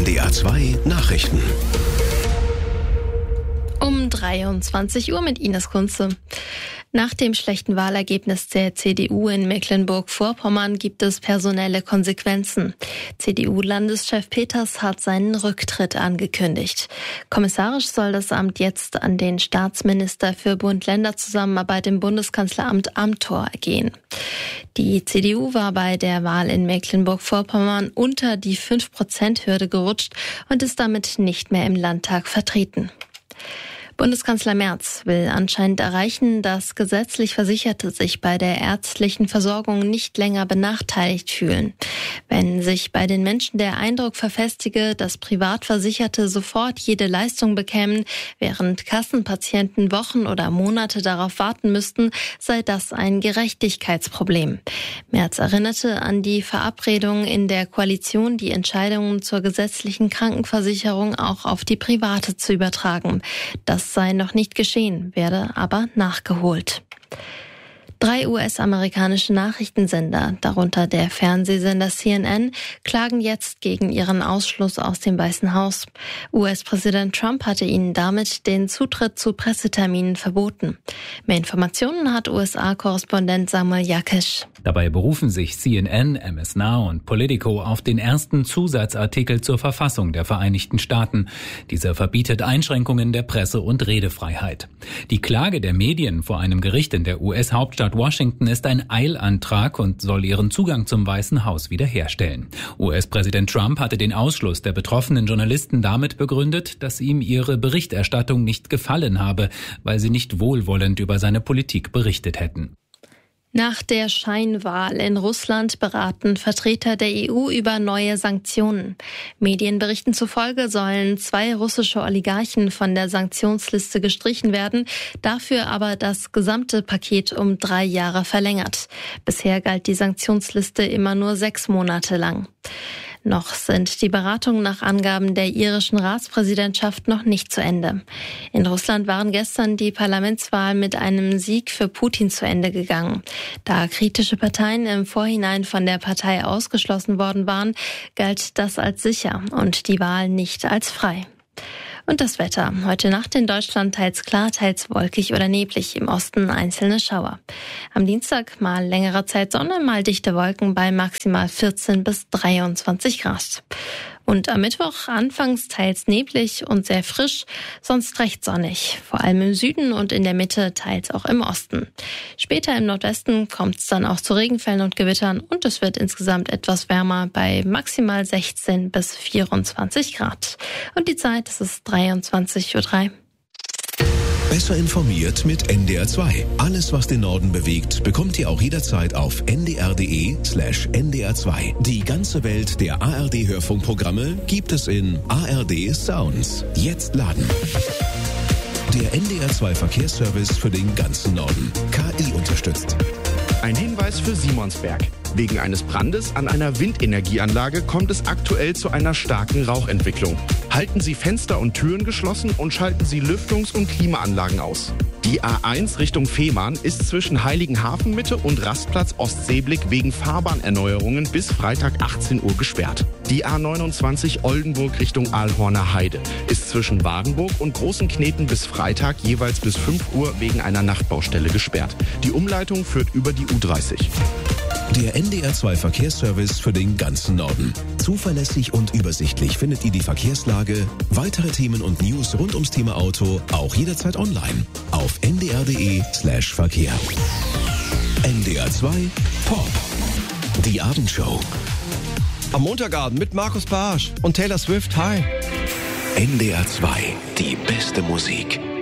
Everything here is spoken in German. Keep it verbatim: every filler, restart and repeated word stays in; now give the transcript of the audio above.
D R zwei Nachrichten. Um dreiundzwanzig Uhr mit Ines Kunze. Nach dem schlechten Wahlergebnis der C D U in Mecklenburg-Vorpommern gibt es personelle Konsequenzen. C D U-Landeschef Peters hat seinen Rücktritt angekündigt. Kommissarisch soll das Amt jetzt an den Staatsminister für Bund-Länder-Zusammenarbeit im Bundeskanzleramt Amthor gehen. Die C D U war bei der Wahl in Mecklenburg-Vorpommern unter die fünf Prozent Hürde gerutscht und ist damit nicht mehr im Landtag vertreten. Bundeskanzler Merz will anscheinend erreichen, dass gesetzlich Versicherte sich bei der ärztlichen Versorgung nicht länger benachteiligt fühlen. Wenn sich bei den Menschen der Eindruck verfestige, dass Privatversicherte sofort jede Leistung bekämen, während Kassenpatienten Wochen oder Monate darauf warten müssten, sei das ein Gerechtigkeitsproblem. Merz erinnerte an die Verabredung in der Koalition, die Entscheidungen zur gesetzlichen Krankenversicherung auch auf die private zu übertragen. Das sei noch nicht geschehen, werde aber nachgeholt. Drei U S-amerikanische Nachrichtensender, darunter der Fernsehsender C N N, klagen jetzt gegen ihren Ausschluss aus dem Weißen Haus. U S-Präsident Trump hatte ihnen damit den Zutritt zu Presseterminen verboten. Mehr Informationen hat U S A-Korrespondent Samuel Jakisch. Dabei berufen sich C N N, M S Now und Politico auf den ersten Zusatzartikel zur Verfassung der Vereinigten Staaten. Dieser verbietet Einschränkungen der Presse- und Redefreiheit. Die Klage der Medien vor einem Gericht in der U S-Hauptstadt Washington ist ein Eilantrag und soll ihren Zugang zum Weißen Haus wiederherstellen. U S-Präsident Trump hatte den Ausschluss der betroffenen Journalisten damit begründet, dass ihm ihre Berichterstattung nicht gefallen habe, weil sie nicht wohlwollend über seine Politik berichtet hätten. Nach der Scheinwahl in Russland beraten Vertreter der E U über neue Sanktionen. Medienberichten zufolge sollen zwei russische Oligarchen von der Sanktionsliste gestrichen werden, dafür aber das gesamte Paket um drei Jahre verlängert. Bisher galt die Sanktionsliste immer nur sechs Monate lang. Noch sind die Beratungen nach Angaben der irischen Ratspräsidentschaft noch nicht zu Ende. In Russland waren gestern die Parlamentswahlen mit einem Sieg für Putin zu Ende gegangen. Da kritische Parteien im Vorhinein von der Partei ausgeschlossen worden waren, galt das als sicher und die Wahl nicht als frei. Und das Wetter. Heute Nacht in Deutschland teils klar, teils wolkig oder neblig. Im Osten einzelne Schauer. Am Dienstag mal längere Zeit Sonne, mal dichte Wolken bei maximal vierzehn bis dreiundzwanzig Grad. Und am Mittwoch anfangs teils neblig und sehr frisch, sonst recht sonnig. Vor allem im Süden und in der Mitte, teils auch im Osten. Später im Nordwesten kommt es dann auch zu Regenfällen und Gewittern und es wird insgesamt etwas wärmer bei maximal sechzehn bis vierundzwanzig Grad. Und die Zeit, es ist dreiundzwanzig Uhr drei. Besser informiert mit N D R zwei. Alles, was den Norden bewegt, bekommt ihr auch jederzeit auf n d r punkt d e slash n d r zwei. Die ganze Welt der A R D-Hörfunkprogramme gibt es in A R D Sounds. Jetzt laden. Der N D R zwei Verkehrsservice für den ganzen Norden. K I unterstützt. Ein Hinweis für Simonsberg. Wegen eines Brandes an einer Windenergieanlage kommt es aktuell zu einer starken Rauchentwicklung. Halten Sie Fenster und Türen geschlossen und schalten Sie Lüftungs- und Klimaanlagen aus. Die A eins Richtung Fehmarn ist zwischen Heiligenhafenmitte und Rastplatz Ostseeblick wegen Fahrbahnerneuerungen bis Freitag achtzehn Uhr gesperrt. Die A neunundzwanzig Oldenburg Richtung Aalhorner Heide ist zwischen Warenburg und Großenkneten bis Freitag jeweils bis fünf Uhr wegen einer Nachtbaustelle gesperrt. Die Umleitung führt über die U dreißig. Der N D R zwei Verkehrsservice für den ganzen Norden. Zuverlässig und übersichtlich findet ihr die Verkehrslage, weitere Themen und News rund ums Thema Auto auch jederzeit online auf n d r punkt d e slash verkehr. N D R zwei Pop. Die Abendshow. Am Montagabend mit Markus Barsch und Taylor Swift. Hi. N D R zwei. Die beste Musik.